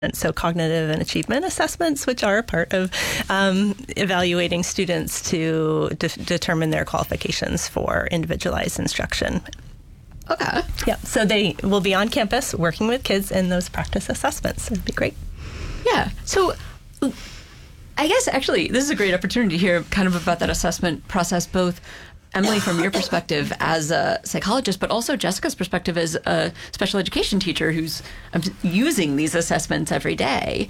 So cognitive and achievement assessments, which are a part of evaluating students to determine their qualifications for individualized instruction. Okay. Yeah, so they will be on campus working with kids in those practice assessments. It'd be great. Yeah. So I guess actually this is a great opportunity to hear kind of about that assessment process, both Emily, from your perspective as a psychologist, but also Jessica's perspective as a special education teacher who's using these assessments every day.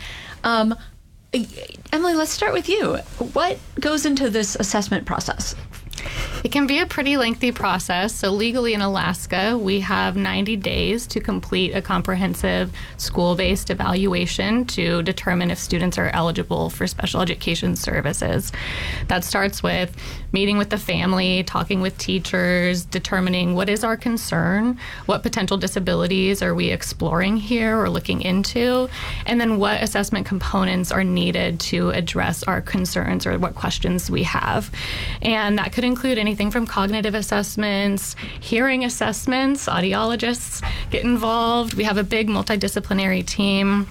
Emily, let's start with you. What goes into this assessment process? It can be a pretty lengthy process. So legally in Alaska, we have 90 days to complete a comprehensive school-based evaluation to determine if students are eligible for special education services. That starts with meeting with the family, talking with teachers, determining what is our concern, what potential disabilities are we exploring here or looking into, and then what assessment components are needed to address our concerns or what questions we have. And that could include anything from cognitive assessments, hearing assessments, audiologists get involved. We have a big multidisciplinary team.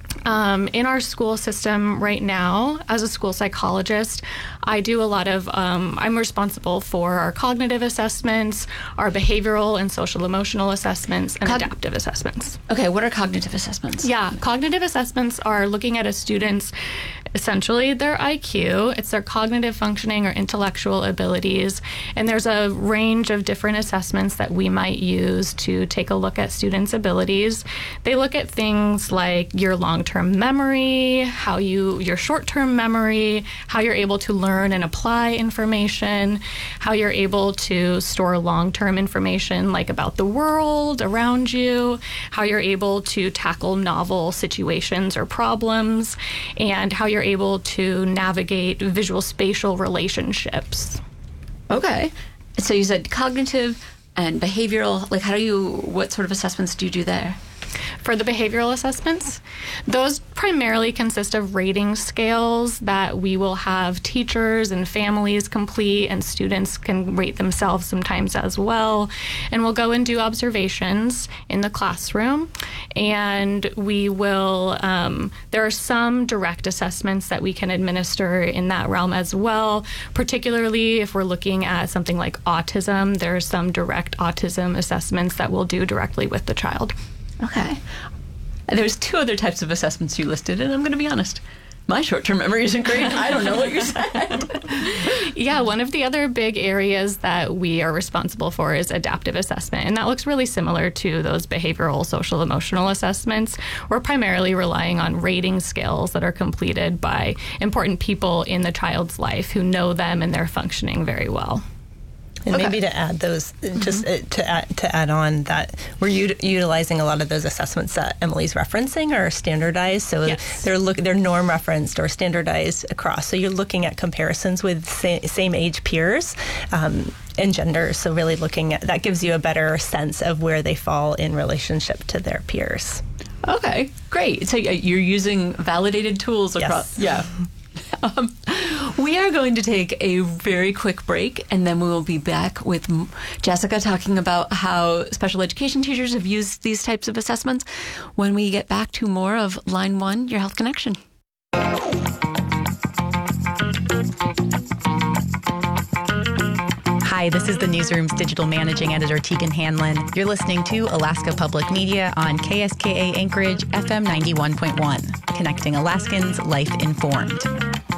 In our school system right now, as a school psychologist, I do a lot of, I'm responsible for our cognitive assessments, our behavioral and social emotional assessments, and adaptive assessments. Okay, what are cognitive assessments? Yeah, cognitive assessments are looking at a student's, essentially their IQ, it's their cognitive functioning or intellectual abilities, and there's a range of different assessments that we might use to take a look at students' abilities. They look at things like your long-term memory, your short-term memory, how you're able to learn and apply information, how you're able to store long-term information like about the world around you, how you're able to tackle novel situations or problems, and how you're able to navigate visual spatial relationships. Okay. So you said cognitive and behavioral, like what sort of assessments do you do there? For the behavioral assessments, those primarily consist of rating scales that we will have teachers and families complete, and students can rate themselves sometimes as well. And we'll go and do observations in the classroom, and we will, there are some direct assessments that we can administer in that realm as well, particularly if we're looking at something like autism. There are some direct autism assessments that we'll do directly with the child. Okay. There's two other types of assessments you listed, and I'm going to be honest. My short-term memory isn't great. I don't know what you said. Yeah, one of the other big areas that we are responsible for is adaptive assessment, and that looks really similar to those behavioral, social, emotional assessments. We're primarily relying on rating scales that are completed by important people in the child's life who know them and they're functioning very well. And maybe to add those, just to add on that, we're utilizing a lot of those assessments that Emily's referencing are standardized. So yes, they're norm referenced or standardized across. So you're looking at comparisons with same age peers and genders. So really looking at that gives you a better sense of where they fall in relationship to their peers. Okay, great. So you're using validated tools across. Yes. Yeah. We are going to take a very quick break, and then we will be back with Jessica talking about how special education teachers have used these types of assessments when we get back to more of Line 1, Your Health Connection. Hi, this is the Newsroom's digital managing editor, Tegan Hanlon. You're listening to Alaska Public Media on KSKA Anchorage FM 91.1, connecting Alaskans life informed.